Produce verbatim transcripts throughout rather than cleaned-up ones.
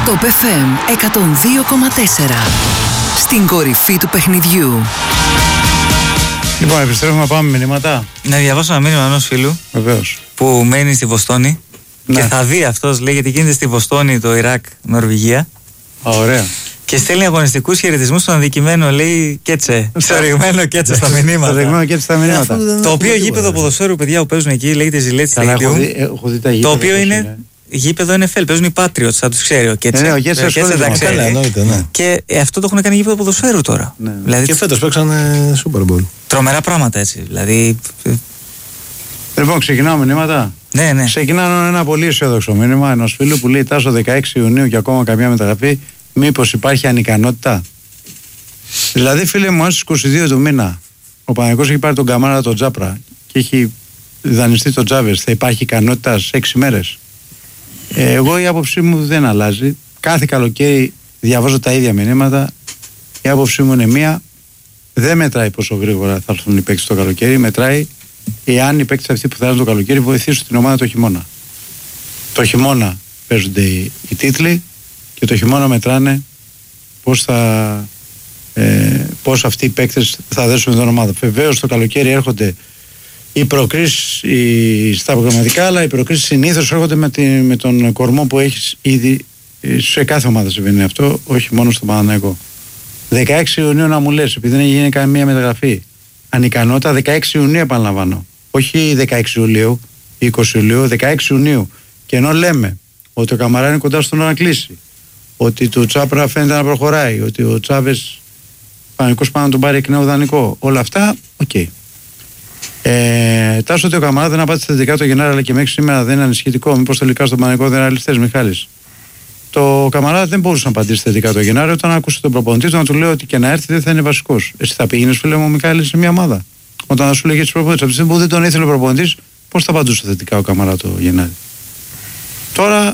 Top εφ εμ εκατόν δύο κόμμα τέσσερα. Στην κορυφή του παιχνιδιού. Λοιπόν, επιστρέφουμε να πάμε μηνύματα. Να διαβάσω ένα μήνυμα ενός φίλου. Βεβαίως. Που μένει στη Βοστόνη. Ναι. Και θα δει αυτός, λέει, γιατί γίνεται στη Βοστόνη το Ιράκ, Νορβηγία. Α, ωραία. Και στέλνει αγωνιστικούς χαιρετισμούς στον αδικημένο, λέει, Κέτσε. Στοριγμένο Κέτσε στα μηνύματα. Στοριγμένο Κέτσε στα μηνύματα. Το οποίο γήπεδο ποδοσφαίρου, παιδιά, που παίζουν εκεί, λέγεται Ζιλέτη Stadium. Έχω δει τα γήπεδα. Το οποίο είναι γήπεδο εν εφ ελ, παίζουν οι Patriots, θα τους ξέρει ο Κέτσε. Ναι, ο Κέτσε τα ξέρει. Και αυτό το έχουν κάνει γήπεδο ποδοσφαίρου τώρα. Και φέτος παίξανε Super Bowl. Τρομερά πράγματα έτσι. Δηλαδή. Λοιπόν, ξεκινάω μηνύματα. Ναι, ναι. Ξεκινάω ένα πολύ αισιόδοξο μήνυμα ενός φίλου που λέει: Τάσο, δεκαέξι Ιουνίου και ακόμα καμιά μεταγραφή. Μήπως υπάρχει ανικανότητα? Δηλαδή, φίλε μου, αν στις είκοσι δύο του μήνα ο Παναθηναϊκός έχει πάρει τον Καμάρα τον Τζάπρα και έχει δανειστεί τον Τζάβες, θα υπάρχει ικανότητα σε έξι μέρες? Ε, εγώ η άποψή μου δεν αλλάζει. Κάθε καλοκαίρι διαβάζω τα ίδια μηνύματα. Η άποψή μου είναι μία. Δεν μετράει πόσο γρήγορα θα έρθουν οι παίκτες το καλοκαίρι. Μετράει εάν οι παίκτες αυτοί που θα έρθουν το καλοκαίρι βοηθήσουν την ομάδα το χειμώνα. Το χειμώνα παίζονται οι, οι τίτλοι και το χειμώνα μετράνε πώς, θα, ε, πώς αυτοί οι παίκτες θα δέσουν την ομάδα. Βεβαίως το καλοκαίρι έρχονται οι προκρίσεις στα προγραμματικά, αλλά οι προκρίσεις συνήθως έρχονται με, τη, με τον κορμό που έχεις ήδη. Σε κάθε ομάδα συμβαίνει αυτό, όχι μόνο στον Παναθηναϊκό. δεκαέξι Ιουνίου να μου λες, επειδή δεν έχει γίνει καμία μεταγραφή, ανικανότητα, δεκαέξι Ιουνίου επαναλαμβάνω. Όχι δεκαέξι Ιουλίου, είκοσι Ιουλίου, δεκαέξι Ιουνίου. Και ενώ λέμε ότι ο Καμαρά είναι κοντά στο να κλείσει, ότι το Τσάπρα φαίνεται να προχωράει, ότι ο Τσάβες Πανικός πάνω να τον πάρει εκ νέου δανεικό, όλα αυτά, οκ. Okay. Ε, Τάσο ότι ο Καμαρά δεν απάντησε θετικά το Γενάρη, αλλά και μέχρι σήμερα δεν είναι ανησυχητικό. Μήπως τελικά στον Πανικό δεν είναι αληθές, Μιχάλης? Το Καμαρά δεν μπορούσε να απαντήσει θετικά το Γενάρη όταν άκουσε τον προπονητή του να του λέει ότι και να έρθει δεν θα είναι βασικός. Εσύ θα πήγαινες, φίλε μου, Μιχάλη, σε μια ομάδα? Όταν θα σου λέγε τις προπονητές, από τη στιγμή που δεν τον ήθελε ο προπονητής, πώς θα απαντούσε θετικά ο Καμαρά το Γενάρη? Τώρα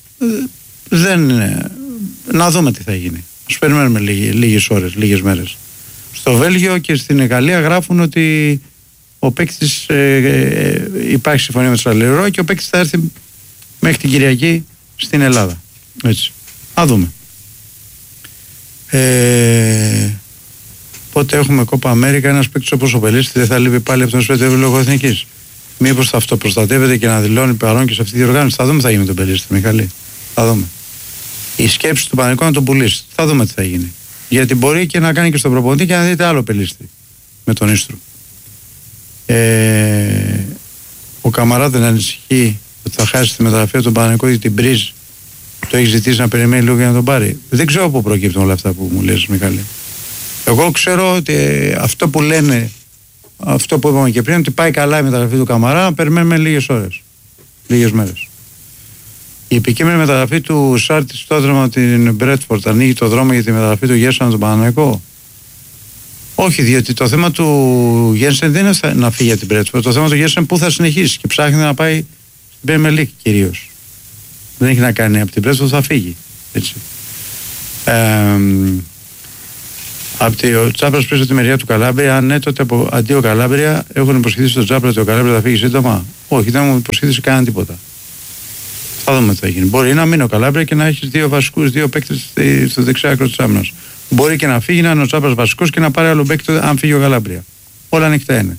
δεν είναι. Να δούμε τι θα γίνει. Ας περιμένουμε λίγες ώρες, λίγες μέρες. Στο Βέλγιο και στην Γαλλία γράφουν ότι ο παίκτης ε, ε, υπάρχει συμφωνία με τον Σαλερό και ο παίκτης θα έρθει μέχρι την Κυριακή στην Ελλάδα. Έτσι. Να δούμε. Ε, πότε έχουμε Κόπα Αμέρικα, ένας παίκτης όπως ο Πελίστης δεν θα λείπει πάλι από τον Σπέτευο λόγω εθνικής? Μήπως θα αυτοπροστατεύεται και να δηλώνει παρόν και σε αυτή τη διοργάνωση? Θα δούμε τι θα γίνει με τον Πελίστη, Μιχαλή. Θα δούμε. Η σκέψη του Παναθηναϊκού να τον πουλήσει. Θα δούμε τι θα γίνει. Γιατί μπορεί και να κάνει και στον προπονητή και να δείτε άλλο Πελίστη με τον Ίστρου. Ε, ο Καμαρά δεν ανησυχεί ότι θα χάσει τη μεταγραφή του Παναθηναϊκού γιατί την Μπριζ το έχει ζητήσει να περιμένει λίγο για να τον πάρει? Δεν ξέρω πού προκύπτουν όλα αυτά που μου λες, Μιχαλή. Εγώ ξέρω ότι αυτό που λένε, αυτό που είπαμε και πριν, ότι πάει καλά η μεταγραφή του Καμαρά, περιμένουμε λίγες ώρες, λίγες μέρες. Η επικείμενη μεταγραφή του Σάρτη στο δρόμο την Μπρέτφορντ ανοίγει το δρόμο για τη μεταγραφή του Γέρσεν στον Παναθηναϊκό? Όχι, διότι το θέμα του Γέρσεν δεν είναι να φύγει από την Μπρέτφορντ. Το θέμα του Γέρσεν πού θα συνεχίσει και ψάχνει να πάει στην Premier League κυρίως. Δεν έχει να κάνει από την Μπρέτφορντ, θα φύγει. Έτσι. Ε, από το Τσάπρα πίσω από τη μεριά του Καλάμπρια, αν ναι, τότε από, αντί ο Καλάμπρια έχουν υποσχεθεί στον Τσάπρα ότι ο Καλάμπρια θα φύγει σύντομα? Όχι, δεν μου υποσχεθεί κανένα τίποτα. Θα δούμε τι θα γίνει. Μπορεί να μείνει ο Καλάμπρια και να έχει δύο βασικούς, δύο παίκτες στο δεξιά άκρο της άμυνας. Μπορεί και να φύγει, να είναι ο Τσάπρας βασικός και να πάρει άλλο παίκτη αν φύγει ο Καλάμπρια. Όλα ανοιχτά είναι.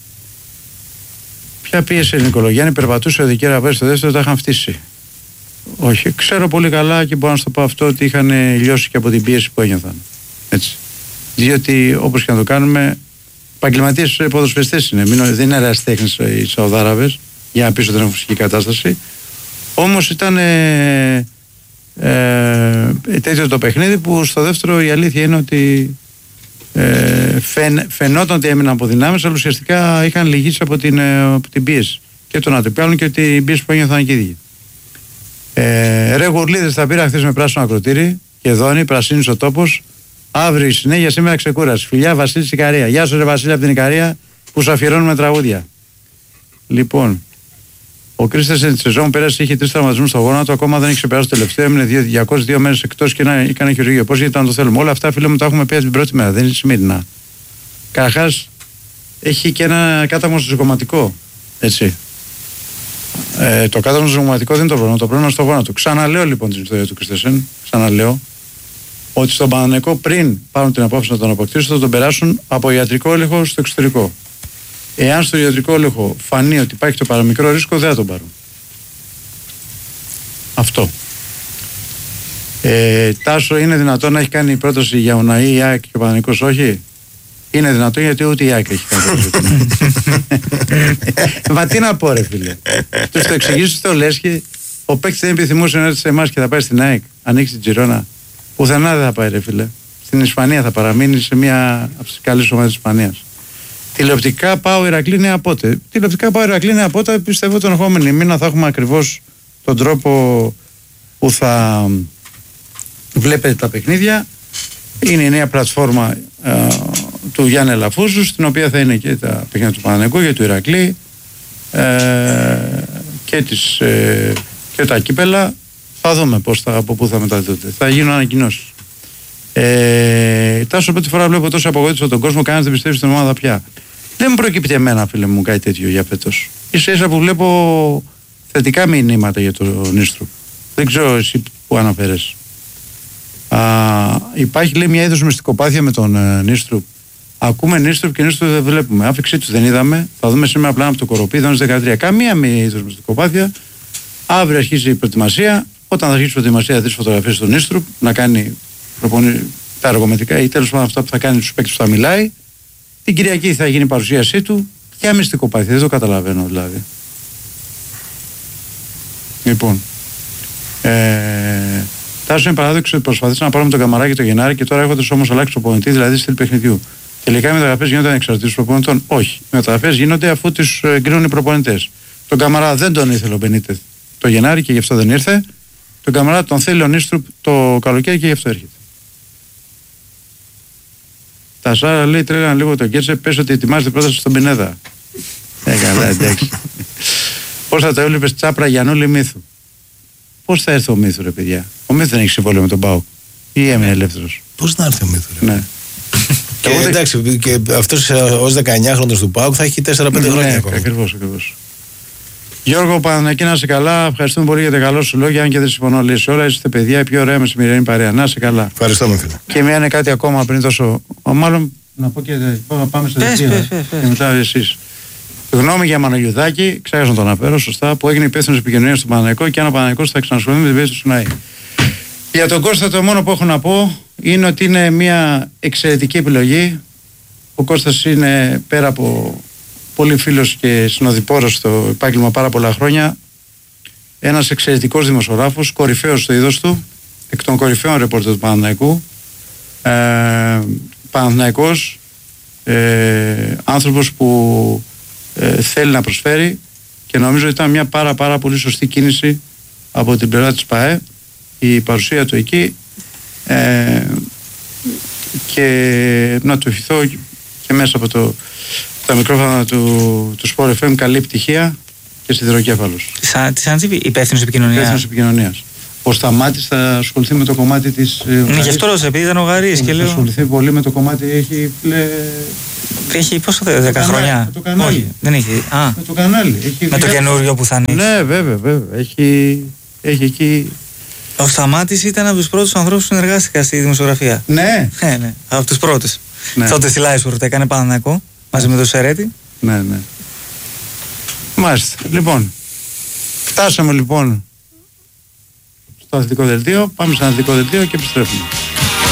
Ποια πίεση η Νικολογιάννη περπατούσε ο Δικέρα πέρυσι στο δεύτερο, τα είχαν φτύσει? Όχι, ξέρω πολύ καλά και μπορώ να σου το πω αυτό ότι είχαν λιώσει και από την πίεση που ένιωθαν. Έτσι. Διότι όπως και να το κάνουμε, επαγγελματίες ποδοσφαιριστές είναι. Μην, δεν είναι ερασιτέχνες οι Σαουδάραβες για να πεις ότι είναι φυσική κατάσταση. Όμως ήταν ε, ε, τέτοιο το παιχνίδι που στο δεύτερο η αλήθεια είναι ότι ε, φεν, φαινόταν ότι έμειναν από δυνάμεις, αλλά ουσιαστικά είχαν λυγίσει από την, ε, από την πίεση και των αντιπάλων και την πίεση που ένιωθαν και οι ίδιοι. Ε, ρε Γουρλίδες θα πήρα χθες με πράσινο ακροτήρι και δόνει, πρασίνης ο τόπος. Αύριο η συνέχεια, σήμερα ξεκούραση. Φιλιά Βασίλης Ικαρία. Γεια σου ρε Βασίλη από την Ικαρία που σου αφιερώνουμε τραγούδια. Λοιπόν, ο Κρίστας τη σεζόν πέρασε, είχε τρεις τραυματισμούς στο γόνατο, ακόμα δεν έχει ξεπεράσει το τελευταίο. Έμεινε διακόσιες δύο μέρες εκτός και να έκανε χειρουργείο. Πώς γιατί να το θέλουμε? Όλα αυτά, φίλε μου, τα έχουμε πει από την πρώτη μέρα. Δεν είναι σημερινά. Καταρχάς, έχει και ένα κάταμο στο κομματικό. Έτσι. Ε, το κάτω ζωγματικό δεν είναι το πρόβλημα. Το πρόβλημα είναι στο γόνατο. Ξαναλέω λοιπόν την ιστορία του Κριστένσεν. Ξαναλέω ότι στον Παναθηναϊκό πριν πάρουν την απόφαση να τον αποκτήσουν θα τον περάσουν από ιατρικό έλεγχο στο εξωτερικό. Εάν στο ιατρικό έλεγχο φανεί ότι υπάρχει το παραμικρό ρίσκο, δεν θα τον πάρουν. Αυτό. Ε, Τάσο, είναι δυνατόν να έχει κάνει πρόταση για Ουναή, η ΑΕΚ και ο Παναθηναϊκός όχι? Είναι δυνατόν, γιατί ούτε η ΑΕΚ έχει κάνει πρόταση. Μα τι να πω, ρε φίλε. Του το εξηγήσω στο Λέσχη, ο παίκτης δεν επιθυμούσε να έρθει σε εμάς και θα πάει στην ΑΕΚ. Ανοίξει την Τζιρόνα. Πουθενά δεν θα πάει, ρε φίλε. Στην Ισπανία θα παραμείνει, σε μια από τις καλές ομάδες της Ισπανίας. Τηλεοπτικά πάω Ηρακλή Νέα Πότε. Τηλεοπτικά πάω Ηρακλή Νέα Πότε. Πιστεύω τον ερχόμενο μήνα θα έχουμε ακριβώς τον τρόπο που θα βλέπετε τα παιχνίδια. Είναι η νέα πλατφόρμα ε, του Γιάννη Ελαφούζου, στην οποία θα είναι και τα παιχνίδια του Παναθηναϊκού και του Ηρακλή ε, και, τις, ε, και τα κύπελα. Θα δούμε πώς θα, από πού θα μεταδίδονται. Θα γίνουν ανακοινώσεις. Ε, Τάσο, πρώτη φορά βλέπω τόσο απογοήτευση από τον κόσμο, κανένας δεν πιστεύει στην ομάδα πια. Δεν μου προκύπτει εμένα, φίλε μου, κάτι τέτοιο για φέτος. Ίσα ίσα που βλέπω θετικά μηνύματα για τον Νίστρου. Δεν ξέρω εσύ που αναφέρεσαι. Υπάρχει, λέει, μια είδος μυστικοπάθεια με τον ε, Νίστρου. Ακούμε Νίστρου και Νίστρου δεν βλέπουμε. Άφηξή του δεν είδαμε. Θα δούμε σήμερα πλάνα από το Κοροπή, δόνες δεκατρία. Καμία μία είδος μυστικοπάθεια. Αύριο αρχίζει η προετοιμασία. Όταν θα αρχίσει η προετοιμασία, θα δει φωτογραφίες του Νίστρου να κάνει προπονη... τα αργομετρικά ή τέλος πάντων αυτά που θα κάνει τους παίκτες που θα μιλάει. Την Κυριακή θα γίνει η παρουσίασή του. Ποια μυστικοπάθεια, δεν το καταλαβαίνω δηλαδή. Λοιπόν. Ε... Τάσο, είναι παράδοξο ότι προσπαθήσαμε να πάρουμε τον Καμαράκη το Γενάρη και τώρα έχοντας όμως αλλάξει προπονητή, δηλαδή στυλ παιχνιδιού. Τελικά οι μεταγραφές γίνονται ανεξαρτήτως προπονητών? Όχι. Οι μεταγραφές γίνονται αφού τις εγκρίνουν οι προπονητές. Τον Καμαρά δεν τον ήθελε ο Μπενίτεθ το Γενάρη και γι' αυτό δεν ήρθε. Τον Καμαρά τον θέλει ο Νίστρουπ το καλοκαίρι και γι' αυτό έρχεται. Τα Σάρα λέει τρέλα λίγο το Γκέτσε, πες ότι ετοιμάζεται πρόταση στον Πινέδα. Ε, καλά, εντάξει. Πώς θα το έβλεπες Τσάπρα Γιαννούλη Μύθου? Πώς θα έρθει ο Μύθου, ρε παιδιά? Ο Μύθου δεν έχει συμβόλαιο με τον ΠΑΟΚ ή έμεινε ελεύθερος? Πώς να έρθει ο Μύθου, ρε? Ναι. Και εγώ εντάξει, και αυτός ως δεκαεννιάχρονος του ΠΑΟΚ θα έχει τέσσερα πέντε χρόνια ναι, ακόμα. Ακριβώς, ακριβώς. Γιώργο Παναθηναϊκή, να είσαι καλά. Ευχαριστούμε πολύ για τα καλά σου λόγια. Αν και δεν συμφωνώ, λέει σε όλα, είστε παιδιά, η πιο ωραία μεσημερινή παρέα. Να είσαι καλά. Ευχαριστούμε, φίλε. Και μια είναι κάτι ακόμα πριν τόσο. Μάλλον να πω και πάμε στο δελτίο. Και μετά εσείς. Γνώμη για Μανολιουδάκη, ξέχασα να τον αναφέρω σωστά, που έγινε υπεύθυνος επικοινωνίας του Παναθηναϊκού και αν ο Παναθηναϊκός θα ξανασχοληθεί με την πίεση του Σουναή. Για τον Κώστα, το μόνο που έχω να πω είναι ότι είναι μια εξαιρετική επιλογή. Ο Κώστας είναι, πέρα από πολύ φίλος και συνοδοιπόρος στο επάγγελμα πάρα πολλά χρόνια, ένας εξαιρετικός δημοσιογράφος, κορυφαίος στο είδος του, εκ των κορυφαίων ρεπόρτερ του Παναθηναϊκού. Ε, Παναθηναϊκός, ε, άνθρωπος που ε, θέλει να προσφέρει και νομίζω ότι ήταν μια πάρα πάρα πολύ σωστή κίνηση από την πλευρά της ΠΑΕ η παρουσία του εκεί, ε, και να του ευχηθώ και μέσα από το, τα μικρόφωνα του, του Sport εφ εμ καλή επιτυχία και σιδηροκέφαλος. Της Αντζήπη, υπεύθυνος επικοινωνίας. Υπεύθυνος επικοινωνίας. Ο Σταμάτης θα ασχοληθεί με το κομμάτι της. Ναι, γι' αυτό ρωτήσα, επειδή ήταν ο Γαρής και λέω. Θα ασχοληθεί πολύ με το κομμάτι, έχει. Λέ... Έχει πόσο δε, δέκα χρόνια. Με το κανάλι. Όχι, δεν έχει. Α, με το κανάλι. Έχει με το καινούριο που θα ανοίξει. Ναι, βέβαια, βέβαια. Έχει, έχει εκεί. Ο Σταμάτης ήταν από τους πρώτους ανθρώπους που συνεργάστηκα στη δημοσιογραφία. Ναι. Ναι, ναι, από τους πρώτους. Ναι. Τότε στη Λάισπορτ έκανε Παναθηναϊκό μαζί με τον Σερέτη. Ναι, ναι. Μάλιστα. Λοιπόν, φτάσαμε λοιπόν στο αθλητικό δελτίο. Πάμε στο αθλητικό δελτίο και επιστρέφουμε.